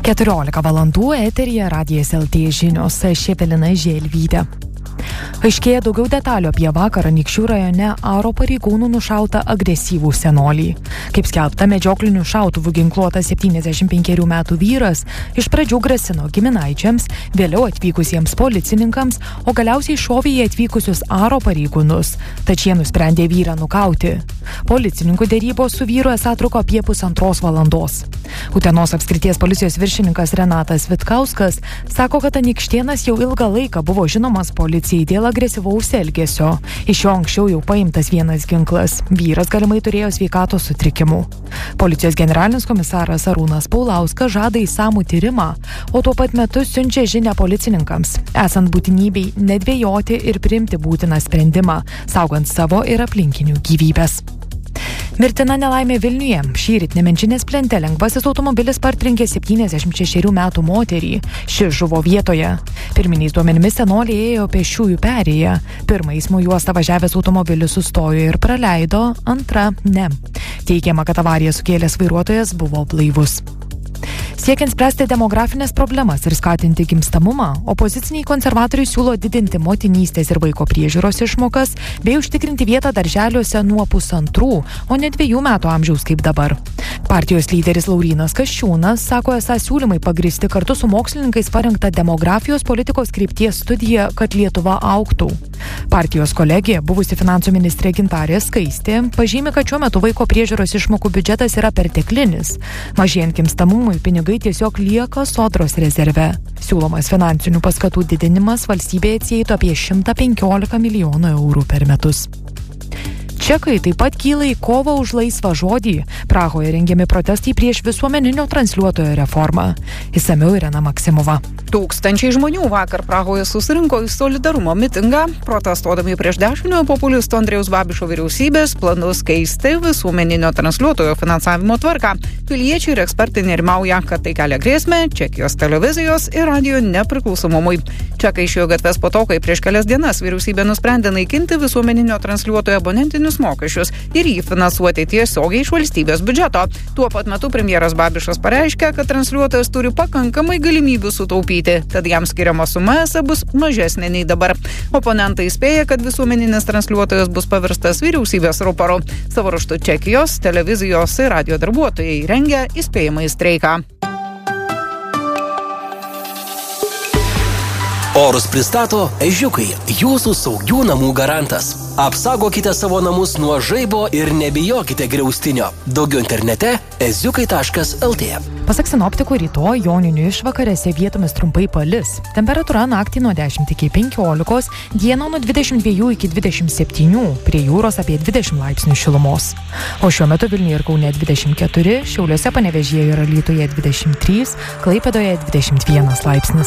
14 valandų eteryje Radijas LT žinios, aš Evelina Želvytė. Aiškėja daugiau detalių apie vakar Anykščių rajone Aro pareigūnų nušautą agresyvų senolį. Kaip skelbta, medžiokliniu šautuvu ginkluotas 75 metų vyras iš pradžių grasino giminaičiams, vėliau atvykusiems policininkams, o galiausiai šovė į atvykusius Aro pareigūnus, tačiau jie nusprendė vyrą nukauti. Policininkų dėrybos su vyru esą truko apie 1,5 valandos. Utenos apskrities policijos viršininkas Renatas Vitkauskas sako, kad Anykštėnas jau ilgą laiką buvo žinomas policijai dėl agresyvaus elgesio. Iš jo anksčiau jau paimtas vienas ginklas. Vyras galimai turėjo sveikatos sutrikimų. Policijos generalinis komisaras Arūnas Paulauskas žada išsamų tyrimą, o tuo pat metu siunčia žinią policininkams, esant būtinybei nedvejoti ir priimti būtiną sprendimą, saugant savo ir aplinkinių gyvybes. Mirtina nelaimė Vilniuje. Šįryt Nemenčinės plente lengvasis automobilis partrenkė 76 metų moterį. Ši žuvo vietoje. Pirminiais duomenimis senolė ėjo pėsčiųjų perėją. Pirmą eismo juostą važiavęs automobilis sustojo ir praleido, antra ne. Teigiama, kad avariją sukėlęs vairuotojas buvo blaivus. Siekiant spręsti demografinės problemas ir skatinti gimstamumą, opoziciniai konservatoriai siūlo didinti motinystės ir vaiko priežiūros išmokas bei užtikrinti vietą darželiuose nuo 1,5, o ne 2 metų amžiaus kaip dabar. Partijos lyderis Laurynas Kasčiūnas sako, esą siūlymai pagristi kartu su mokslininkais parengta demografijos politikos krypties studija, kad Lietuva augtų. Partijos kolegė, buvusi finansų ministrė Gintarė Skaistė, pažymi, kad šiuo metu vaiko priežiūros išmokų biudžetas yra perteklinis. Mažėjant gimstamumui pinigai tiesiog lieka sodros rezerve. Siūlomas finansinių paskatų didinimas valstybėje atsieitų apie 115 milijonų eurų per metus. Čekai taip pat kyla į kovą už laisvą žodį. Prahoje rengiami protestai prieš visuomeninio transliuotojo reformą. Išsamiau Irena Maksimova. Tūkstančiai žmonių vakar Prahoje susirinko į solidarumo mitingą, protestuodami prieš dešiniojo populisto Andrejaus Babišo vyriausybės planus keisti visuomeninio transliuotojo finansavimo tvarką. Piliečiai ir ekspertai nerimauja, kad tai kelia grėsmę Čekijos televizijos ir radijo nepriklausomumui. Čekai išėjo gatves po to, kai prieš kelias dienas vyriausybė nusprendė naikinti visuomeninio transliuotojo abonentinius mokesčius ir jį finansuoti tiesiogiai iš valstybės biudžeto. Tuo pat metu premjeras Babišas pareiškė, kad transliuotojas turi pakankamai galimybių sutaupyti, tad jam skiriama suma esą bus mažesnė nei dabar. Oponentai įspėja, kad visuomeninis transliuotojas bus paverstas vyriausybės ruporu. Savo ruožtu Čekijos televizijos ir radijo darbuotojai rengia įspėjamąjį streiką. Orus pristato Ežiukai, jūsų saugių namų garantas. Apsaugokite savo namus nuo žaibo ir nebijokite griaustinio. Daugiau internete eziukai.lt. Pasak sinoptikų, rytoj joninių išvakarėse vietomis trumpai palis. Temperatūra naktį nuo 10 iki 15, dieną nuo 22 iki 27, prie jūros apie 20 laipsnių šilumos. O šiuo metu Vilniuje ir Kaune 24, Šiauliuose, Panevėžyje ir Alytuje 23, Klaipėdoje 21 laipsnis.